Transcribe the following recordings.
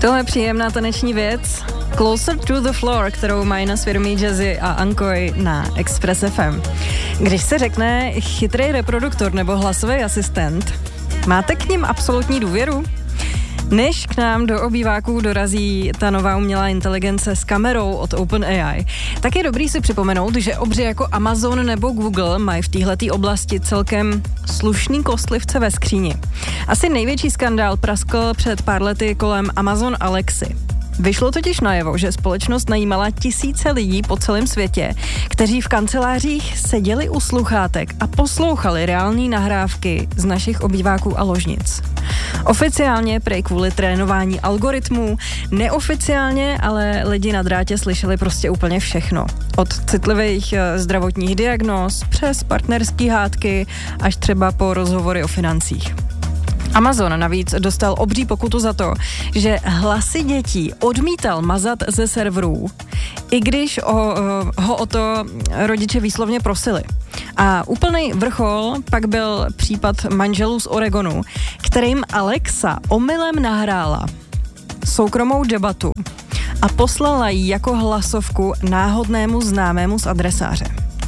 Tohle je příjemná taneční věc. Closer to the Floor, kterou mají na svědomí Jazzy a Ankoj na Express FM. Když se řekne chytrý reproduktor nebo hlasový asistent, máte k nim absolutní důvěru? Než k nám do obýváků dorazí ta nová umělá inteligence s kamerou od OpenAI, tak je dobrý si připomenout, že obři jako Amazon nebo Google mají v téhletý oblasti celkem slušný kostlivce ve skříni. Asi největší skandál praskl před pár lety kolem Amazon Alexy. Vyšlo totiž najevo, že společnost najímala tisíce lidí po celém světě, kteří v kancelářích seděli u sluchátek a poslouchali reální nahrávky z našich obýváků a ložnic. Oficiálně prej kvůli trénování algoritmů, neoficiálně ale lidi na drátě slyšeli prostě úplně všechno. Od citlivých zdravotních diagnóz přes partnerský hádky až třeba po rozhovory o financích. Amazon navíc dostal obří pokutu za to, že hlasy dětí odmítal mazat ze serverů, i když ho o to rodiče výslovně prosili. A úplný vrchol pak byl případ manželů z Oregonu, kterým Alexa omylem nahrála soukromou debatu a poslala ji jako hlasovku náhodnému známému z adresáře.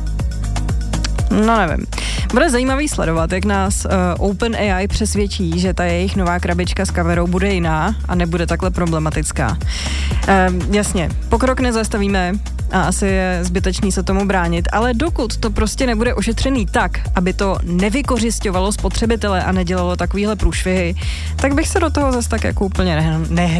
No nevím. Bude zajímavý sledovat, jak nás OpenAI přesvědčí, že ta jejich nová krabička s kamerou bude jiná a nebude takhle problematická. Jasně, pokrok nezastavíme a asi je zbytečný se tomu bránit, ale dokud to prostě nebude ošetřený tak, aby to nevykořisťovalo spotřebitele a nedělalo takovýhle průšvihy, tak bych se do toho zas tak jako úplně